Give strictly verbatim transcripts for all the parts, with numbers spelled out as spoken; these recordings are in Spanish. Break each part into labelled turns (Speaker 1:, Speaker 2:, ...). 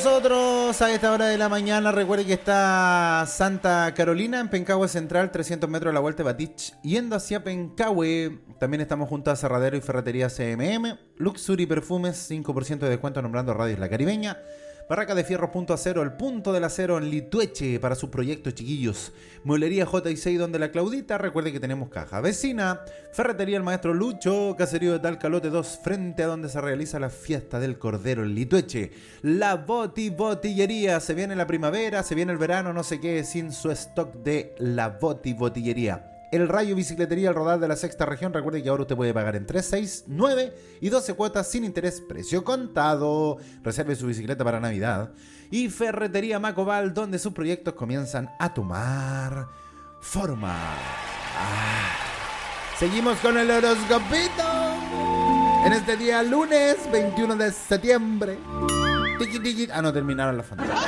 Speaker 1: nosotros a esta hora de la mañana. Recuerde que está Santa Carolina en Pencahue Central, trescientos metros de la Vuelta de Batich, yendo hacia Pencahue. También estamos junto a Cerradero y Ferretería C M M, Luxury Perfumes, cinco por ciento de descuento nombrando Radios La Caribeña, Barraca de Fierro Punto Acero, el punto del acero en Litueche para sus proyectos, chiquillos. Mueblería J y seis donde la Claudita. Recuerde que tenemos caja vecina. Ferretería El Maestro Lucho, Caserío de Talcalote dos, frente a donde se realiza la fiesta del Cordero en Litueche. La Boti Botillería. Se viene la primavera, se viene el verano, no se quede sin su stock de La Boti Botillería. El Rayo Bicicletería El Rodal de la Sexta Región. Recuerde que ahora usted puede pagar en tres, seis, nueve y doce cuotas sin interés, precio contado. Reserve su bicicleta para Navidad. Y Ferretería Macobal, donde sus proyectos comienzan a tomar forma. Ah. Seguimos con el horoscopito. En este día lunes veintiuno de septiembre. Tiki, tiki. Ah, no, terminaron las fantasías.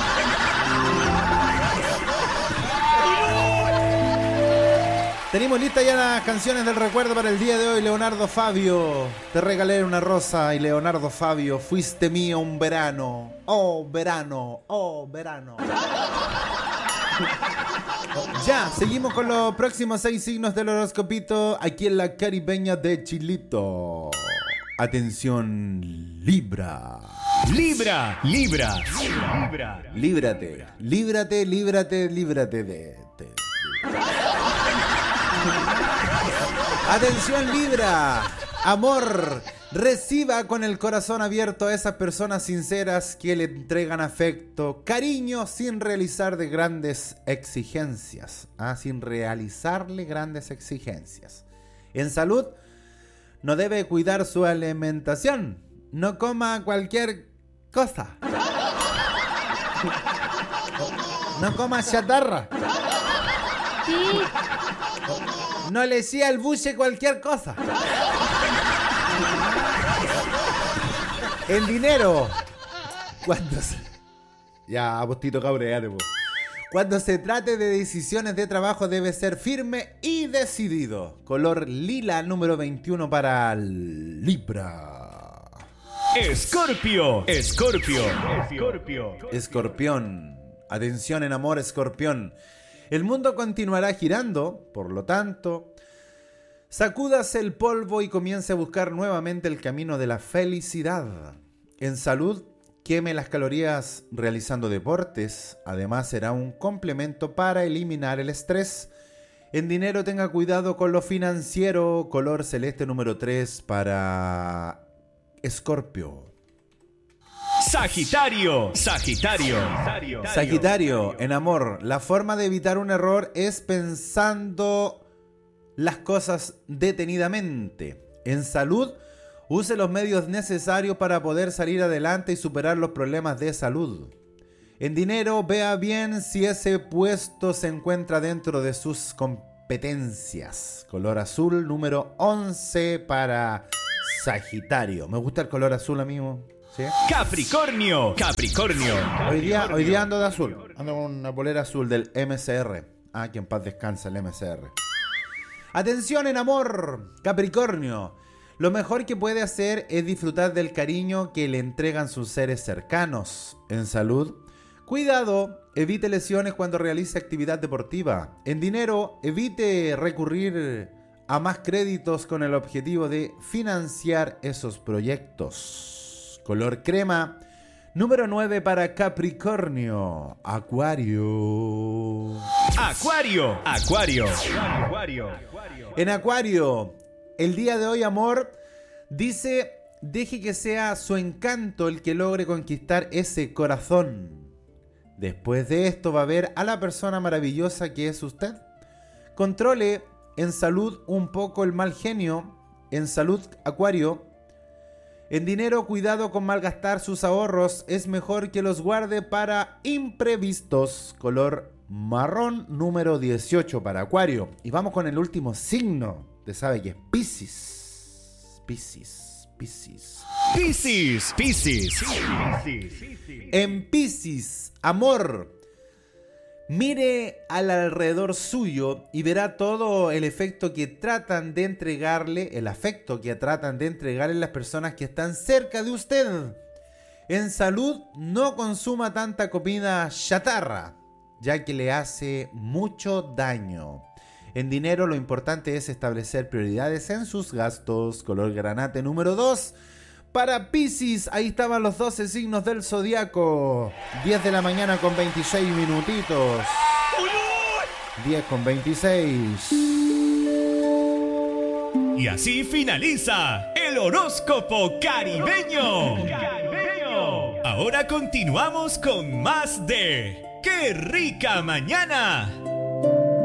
Speaker 1: Tenemos listas ya las canciones del recuerdo para el día de hoy. Leonardo Fabio, te regalé una rosa. Y Leonardo Fabio, fuiste mío un verano. Oh, verano, oh, verano. Ya, seguimos con los próximos seis signos del horoscopito aquí en la Caribeña de Chilito. Atención, Libra.
Speaker 2: Libra, Libra, Libra.
Speaker 1: Líbrate, líbrate, líbrate, líbrate de... de- Atención, Libra. Amor, reciba con el corazón abierto a esas personas sinceras que le entregan afecto, cariño, sin realizar de grandes exigencias. Ah, sin realizarle grandes exigencias. En salud, no debe cuidar su alimentación. No coma cualquier cosa. No coma chatarra.
Speaker 3: Sí.
Speaker 1: No le decía al buche cualquier cosa. El dinero. Cuando se... Ya, apostito cabreate, po. Cuando se trate de decisiones de trabajo debe ser firme y decidido. Color lila número veintiuno para Libra.
Speaker 2: Escorpio, Escorpio, Escorpio.
Speaker 1: Escorpión. Atención en amor, Escorpión. El mundo continuará girando, por lo tanto, sacúdase el polvo y comience a buscar nuevamente el camino de la felicidad. En salud, queme las calorías realizando deportes. Además, será un complemento para eliminar el estrés. En dinero, tenga cuidado con lo financiero. Color celeste número tres para Escorpio.
Speaker 2: Sagitario, Sagitario,
Speaker 1: Sagitario, en amor, la forma de evitar un error es pensando las cosas detenidamente. En salud, use los medios necesarios para poder salir adelante y superar los problemas de salud. En dinero, vea bien si ese puesto se encuentra dentro de sus competencias. Color azul número once para Sagitario. Me gusta el color azul, amigo. ¿Sí?
Speaker 2: Capricornio, Capricornio.
Speaker 1: Hoy día, hoy día ando de azul. Ando con una polera azul del M C R. Ah, que en paz descansa el M C R. Atención en amor, Capricornio. Lo mejor que puede hacer es disfrutar del cariño que le entregan sus seres cercanos. En salud, cuidado, evite lesiones cuando realice actividad deportiva. En dinero, evite recurrir a más créditos con el objetivo de financiar esos proyectos. Color crema, número nueve para Capricornio. Acuario.
Speaker 2: Acuario, Acuario, Acuario.
Speaker 1: En Acuario, el día de hoy, amor, dice, deje que sea su encanto el que logre conquistar ese corazón. Después de esto va a ver a la persona maravillosa que es usted. Controle en salud un poco el mal genio. En salud, Acuario. En dinero, cuidado con malgastar sus ahorros. Es mejor que los guarde para imprevistos. Color marrón número dieciocho para Acuario. Y vamos con el último signo. Usted sabe que es Piscis. Piscis, Piscis.
Speaker 2: Piscis, Piscis.
Speaker 1: En Piscis, amor. Mire al alrededor suyo y verá todo el efecto que tratan de entregarle, el afecto que tratan de entregarle las personas que están cerca de usted. En salud, no consuma tanta comida chatarra, ya que le hace mucho daño. En dinero, lo importante es establecer prioridades en sus gastos. Color granate número dos. Para Piscis, ahí estaban los doce signos del zodiaco. diez de la mañana con veintiséis minutitos. diez con veintiséis.
Speaker 2: Y así finaliza el horóscopo caribeño. Ahora continuamos con más de ¡Qué rica mañana!